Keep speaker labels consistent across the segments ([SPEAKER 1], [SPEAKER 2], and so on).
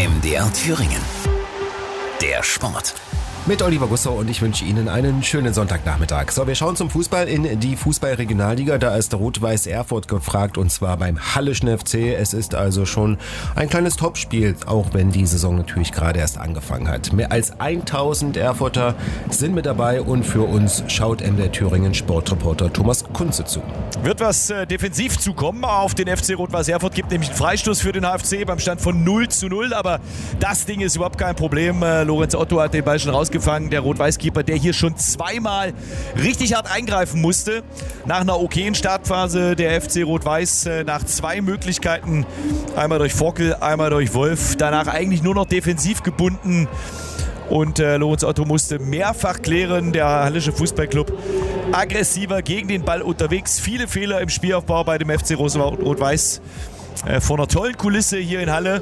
[SPEAKER 1] MDR Thüringen. Der Sport.
[SPEAKER 2] Mit Oliver Gussow und ich wünsche Ihnen einen schönen Sonntagnachmittag. So, wir schauen zum Fußball in die Fußball-Regionalliga. Da ist Rot-Weiß Erfurt gefragt und zwar beim Halleschen FC. Es ist also schon ein kleines Topspiel, auch wenn die Saison natürlich gerade erst angefangen hat. Mehr als 1000 Erfurter sind mit dabei und für uns schaut MDR Thüringen Sportreporter Thomas Kunze zu.
[SPEAKER 3] Wird was defensiv zukommen auf den FC Rot-Weiß Erfurt, gibt nämlich einen Freistoß für den HFC beim Stand von 0:0, aber das Ding ist überhaupt kein Problem. Lorenz Otto hat den Ball schon rausgefangen, der Rot-Weiß-Keeper, der hier schon zweimal richtig hart eingreifen musste. Nach einer okayen Startphase der FC Rot-Weiß, nach zwei Möglichkeiten, einmal durch Forkel, einmal durch Wolf, danach eigentlich nur noch defensiv gebunden. Und Lorenz Otto musste mehrfach klären, der Hallische Fußballclub aggressiver gegen den Ball unterwegs. Viele Fehler im Spielaufbau bei dem FC Rot-Weiß vor einer tollen Kulisse hier in Halle.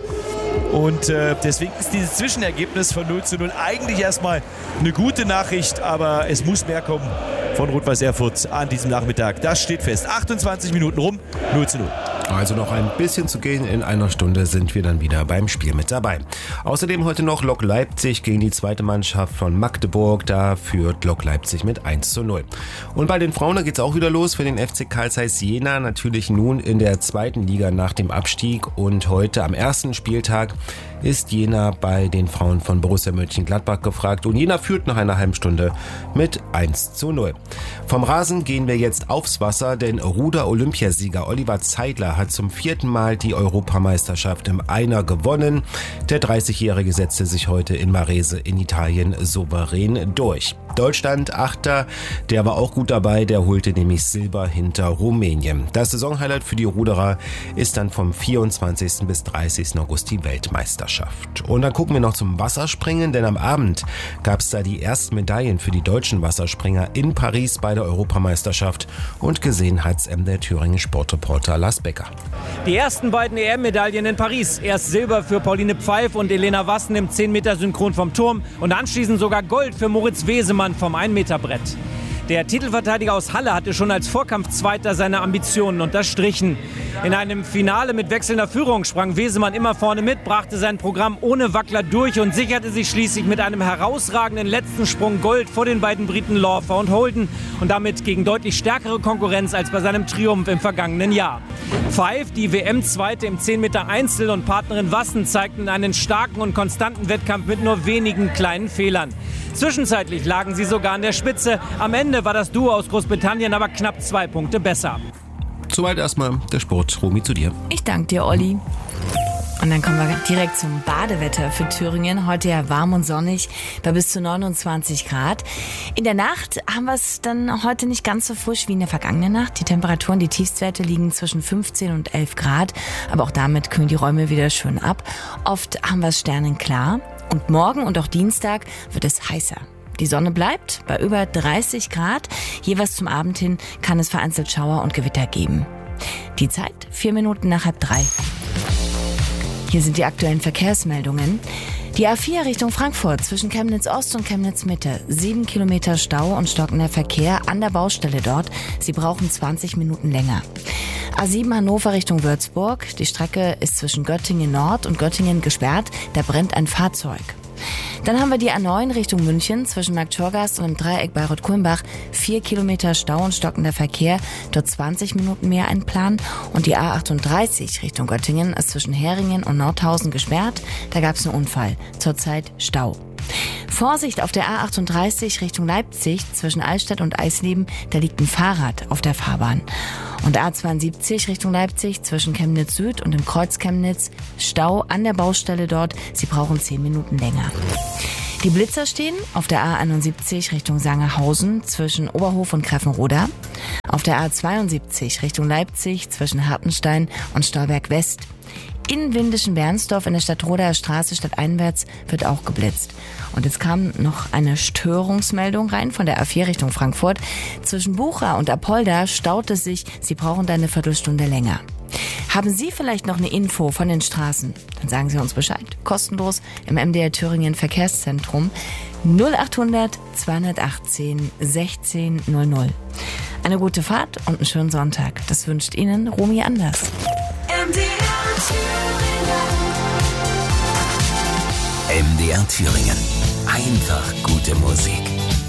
[SPEAKER 3] Und deswegen ist dieses Zwischenergebnis von 0:0 eigentlich erstmal eine gute Nachricht, aber es muss mehr kommen von Rot-Weiß Erfurt an diesem Nachmittag. Das steht fest. 28 Minuten rum, 0:0.
[SPEAKER 2] Also noch ein bisschen zu gehen. In einer Stunde sind wir dann wieder beim Spiel mit dabei. Außerdem heute noch Lok Leipzig gegen die zweite Mannschaft von Magdeburg. Da führt Lok Leipzig mit 1:0. Und bei den Frauen geht's auch wieder los für den FC Carl Zeiss Jena. Natürlich nun in der zweiten Liga nach dem Abstieg. Und heute am ersten Spieltag ist Jena bei den Frauen von Borussia Mönchengladbach gefragt. Und Jena führt nach einer halben Stunde mit 1:0. Vom Rasen gehen wir jetzt aufs Wasser, denn Ruder-Olympiasieger Oliver Zeidler hat zum 4. Mal die Europameisterschaft im Einer gewonnen. Der 30-Jährige setzte sich heute in Varese in Italien souverän durch. Deutschland Achter, der war auch gut dabei, der holte nämlich Silber hinter Rumänien. Das Saisonhighlight für die Ruderer ist dann vom 24. bis 30. August die Weltmeisterschaft. Und dann gucken wir noch zum Wasserspringen, denn am Abend gab es da die ersten Medaillen für die deutschen Wasserspringer in Paris bei der Europameisterschaft und gesehen hat's MDR Thüringen Sportreporter Lars Becker.
[SPEAKER 4] Die ersten beiden EM-Medaillen in Paris. Erst Silber für Pauline Pfeif und Elena Wassen im 10-Meter-Synchron vom Turm und anschließend sogar Gold für Moritz Wesemann vom 1-Meter-Brett. Der Titelverteidiger aus Halle hatte schon als Vorkampfzweiter seine Ambitionen unterstrichen. In einem Finale mit wechselnder Führung sprang Wesemann immer vorne mit, brachte sein Programm ohne Wackler durch und sicherte sich schließlich mit einem herausragenden letzten Sprung Gold vor den beiden Briten Lawfer und Holden und damit gegen deutlich stärkere Konkurrenz als bei seinem Triumph im vergangenen Jahr. Pfeif, die WM-Zweite im 10-Meter Einzel und Partnerin Wassen zeigten einen starken und konstanten Wettkampf mit nur wenigen kleinen Fehlern. Zwischenzeitlich lagen sie sogar an der Spitze. Am Ende war das Duo aus Großbritannien aber knapp 2 Punkte besser.
[SPEAKER 2] Soweit erstmal der Sport. Romy, zu dir.
[SPEAKER 5] Ich danke dir, Olli. Und dann kommen wir direkt zum Badewetter für Thüringen. Heute ja warm und sonnig bei bis zu 29 Grad. In der Nacht haben wir es dann heute nicht ganz so frisch wie in der vergangenen Nacht. Die Temperaturen, die Tiefstwerte liegen zwischen 15 und 11 Grad. Aber auch damit kühlen die Räume wieder schön ab. Oft haben wir es sternenklar. Und morgen und auch Dienstag wird es heißer. Die Sonne bleibt bei über 30 Grad. Jeweils zum Abend hin kann es vereinzelt Schauer und Gewitter geben. Die Zeit 4 Minuten nach 2:30. Hier sind die aktuellen Verkehrsmeldungen. Die A4 Richtung Frankfurt zwischen Chemnitz Ost und Chemnitz Mitte. 7 Kilometer Stau und stockender Verkehr an der Baustelle dort. Sie brauchen 20 Minuten länger. A7 Hannover Richtung Würzburg. Die Strecke ist zwischen Göttingen Nord und Göttingen gesperrt. Da brennt ein Fahrzeug. Dann haben wir die A9 Richtung München zwischen Marktschorgast und dem Dreieck Bayreuth-Kulmbach. 4 Kilometer Stau und stockender Verkehr, dort 20 Minuten mehr einplanen. Und die A38 Richtung Göttingen ist zwischen Heringen und Nordhausen gesperrt. Da gab es einen Unfall, zurzeit Stau. Vorsicht auf der A38 Richtung Leipzig zwischen Altstadt und Eisleben, da liegt ein Fahrrad auf der Fahrbahn. Und A72 Richtung Leipzig zwischen Chemnitz Süd und dem Kreuz Chemnitz, Stau an der Baustelle dort, Sie brauchen 10 Minuten länger. Die Blitzer stehen auf der A71 Richtung Sangerhausen zwischen Oberhof und Greffenroda, auf der A72 Richtung Leipzig zwischen Hartenstein und Stolberg West. In Windischen-Bernsdorf in der Stadtroder Straße stadteinwärts wird auch geblitzt. Und jetzt kam noch eine Störungsmeldung rein von der A4 Richtung Frankfurt. Zwischen Bucha und Apolda staut es sich, Sie brauchen da eine Viertelstunde länger. Haben Sie vielleicht noch eine Info von den Straßen? Dann sagen Sie uns Bescheid. Kostenlos im MDR Thüringen Verkehrszentrum 0800 218 16 00. Eine gute Fahrt und einen schönen Sonntag. Das wünscht Ihnen Romy Anders.
[SPEAKER 6] MDR Thüringen.
[SPEAKER 1] MDR Thüringen. Einfach gute Musik.